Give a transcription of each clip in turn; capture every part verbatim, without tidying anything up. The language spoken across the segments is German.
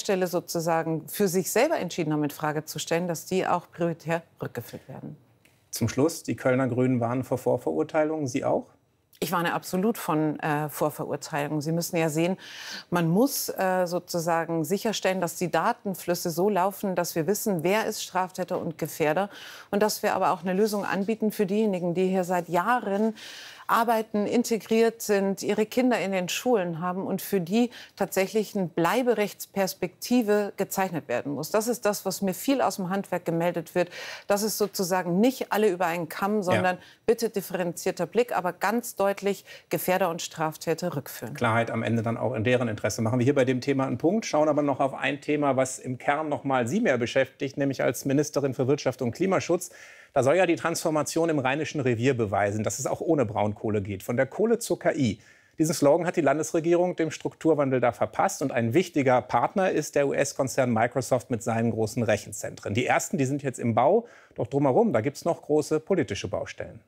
Baustelle sozusagen für sich selber entschieden haben, in Frage zu stellen, dass die auch prioritär rückgeführt werden. Zum Schluss, die Kölner Grünen warnen vor Vorverurteilungen. Sie auch? Ich warne absolut von äh, Vorverurteilungen. Sie müssen ja sehen, man muss äh, sozusagen sicherstellen, dass die Datenflüsse so laufen, dass wir wissen, wer ist Straftäter und Gefährder. Und dass wir aber auch eine Lösung anbieten für diejenigen, die hier seit Jahren arbeiten, integriert sind, ihre Kinder in den Schulen haben und für die tatsächlich eine Bleiberechtsperspektive gezeichnet werden muss. Das ist das, was mir viel aus dem Handwerk gemeldet wird. Das ist sozusagen nicht alle über einen Kamm, sondern ja. bitte differenzierter Blick, aber ganz deutlich Gefährder und Straftäter rückführen. Klarheit am Ende dann auch in deren Interesse. Machen wir hier bei dem Thema einen Punkt, schauen aber noch auf ein Thema, was im Kern noch mal Sie mehr beschäftigt, nämlich als Ministerin für Wirtschaft und Klimaschutz. Da soll ja die Transformation im Rheinischen Revier beweisen, dass es auch ohne Braunkohle geht. Von der Kohle zur K I. Diesen Slogan hat die Landesregierung dem Strukturwandel da verpasst. Und ein wichtiger Partner ist der U S-Konzern Microsoft mit seinen großen Rechenzentren. Die ersten, die sind jetzt im Bau. Doch drumherum, da gibt es noch große politische Baustellen.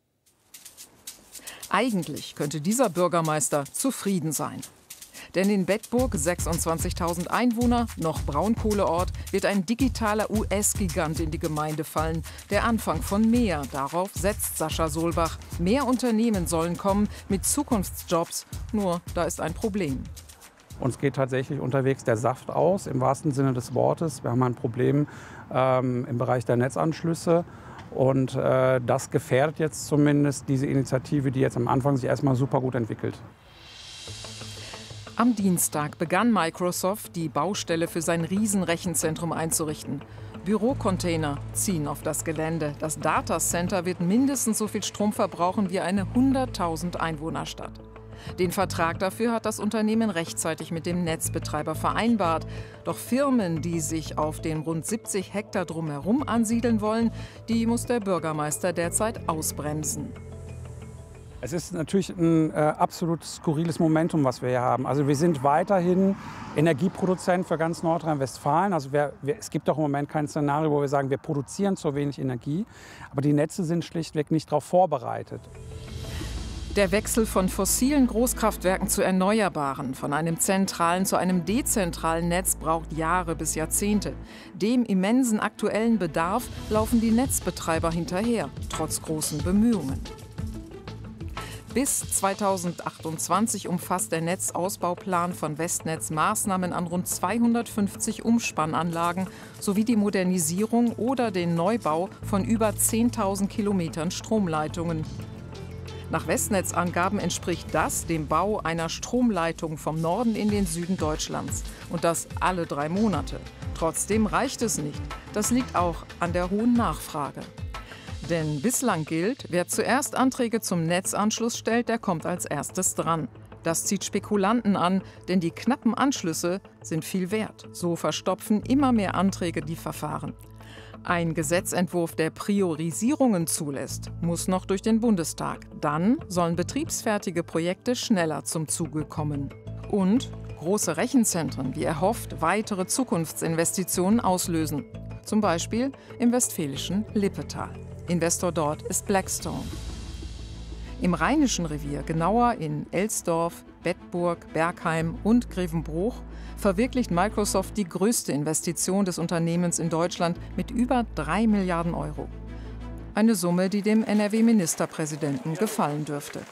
Eigentlich könnte dieser Bürgermeister zufrieden sein. Denn in Bedburg, sechsundzwanzigtausend Einwohner, noch Braunkohleort, wird ein digitaler U S-Gigant in die Gemeinde fallen. Der Anfang von mehr. Darauf setzt Sascha Solbach. Mehr Unternehmen sollen kommen mit Zukunftsjobs. Nur, da ist ein Problem. Uns geht tatsächlich unterwegs der Saft aus, im wahrsten Sinne des Wortes. Wir haben ein Problem ähm, im Bereich der Netzanschlüsse. Und äh, das gefährdet jetzt zumindest diese Initiative, die jetzt am Anfang sich erstmal super gut entwickelt. Am Dienstag begann Microsoft, die Baustelle für sein Riesenrechenzentrum einzurichten. Bürocontainer ziehen auf das Gelände. Das Datacenter wird mindestens so viel Strom verbrauchen wie eine hunderttausend Einwohnerstadt. Den Vertrag dafür hat das Unternehmen rechtzeitig mit dem Netzbetreiber vereinbart. Doch Firmen, die sich auf den rund siebzig Hektar drumherum ansiedeln wollen, die muss der Bürgermeister derzeit ausbremsen. Es ist natürlich ein äh, absolut skurriles Momentum, was wir hier haben. Also wir sind weiterhin Energieproduzent für ganz Nordrhein-Westfalen. Also wir, wir, es gibt auch im Moment kein Szenario, wo wir sagen, wir produzieren zu wenig Energie. Aber die Netze sind schlichtweg nicht darauf vorbereitet. Der Wechsel von fossilen Großkraftwerken zu erneuerbaren, von einem zentralen zu einem dezentralen Netz braucht Jahre bis Jahrzehnte. Dem immensen aktuellen Bedarf laufen die Netzbetreiber hinterher, trotz großen Bemühungen. Bis zweitausendachtundzwanzig umfasst der Netzausbauplan von Westnetz Maßnahmen an rund zweihundertfünfzig Umspannanlagen sowie die Modernisierung oder den Neubau von über zehntausend Kilometern Stromleitungen. Nach Westnetz-Angaben entspricht das dem Bau einer Stromleitung vom Norden in den Süden Deutschlands. Und das alle drei Monate. Trotzdem reicht es nicht. Das liegt auch an der hohen Nachfrage. Denn bislang gilt, wer zuerst Anträge zum Netzanschluss stellt, der kommt als erstes dran. Das zieht Spekulanten an, denn die knappen Anschlüsse sind viel wert. So verstopfen immer mehr Anträge die Verfahren. Ein Gesetzentwurf, der Priorisierungen zulässt, muss noch durch den Bundestag. Dann sollen betriebsfertige Projekte schneller zum Zuge kommen. Und große Rechenzentren, wie erhofft, weitere Zukunftsinvestitionen auslösen. Zum Beispiel im westfälischen Lippetal. Investor dort ist Blackstone. Im Rheinischen Revier, genauer in Elsdorf, Bedburg, Bergheim und Grevenbruch, verwirklicht Microsoft die größte Investition des Unternehmens in Deutschland mit über drei Milliarden Euro. Eine Summe, die dem N R W-Ministerpräsidenten gefallen dürfte.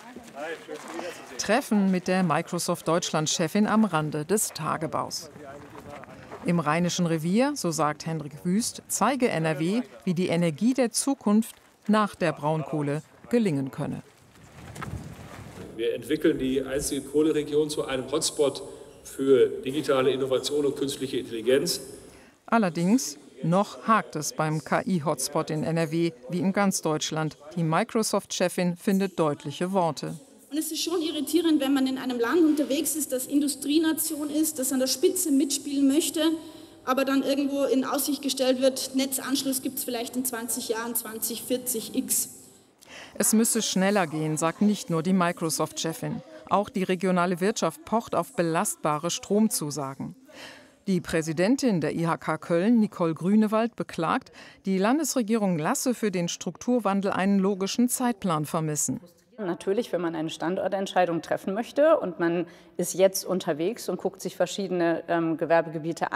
Treffen mit der Microsoft-Deutschland-Chefin am Rande des Tagebaus. Im Rheinischen Revier, so sagt Hendrik Wüst, zeige N R W, wie die Energie der Zukunft nach der Braunkohle gelingen könne. Wir entwickeln die einzige Kohleregion zu einem Hotspot für digitale Innovation und künstliche Intelligenz. Allerdings, noch hakt es beim K I-Hotspot in N R W wie in ganz Deutschland. Die Microsoft-Chefin findet deutliche Worte. Und es ist schon irritierend, wenn man in einem Land unterwegs ist, das Industrienation ist, das an der Spitze mitspielen möchte, aber dann irgendwo in Aussicht gestellt wird, Netzanschluss gibt es vielleicht in zwanzig Jahren, zwanzig vierzig x. Es müsse schneller gehen, sagt nicht nur die Microsoft-Chefin. Auch die regionale Wirtschaft pocht auf belastbare Stromzusagen. Die Präsidentin der I H K Köln, Nicole Grünewald, beklagt, die Landesregierung lasse für den Strukturwandel einen logischen Zeitplan vermissen. Natürlich, wenn man eine Standortentscheidung treffen möchte und man ist jetzt unterwegs und guckt sich verschiedene ähm, Gewerbegebiete